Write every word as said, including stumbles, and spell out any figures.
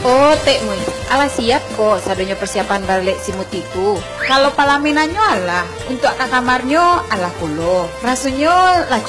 Oh, tek mui. Ala siap kok sadonya persiapan balik si mutiku. Kalau palamenannya alah, untuk ke kamarnya alah kulo. Rasanya lah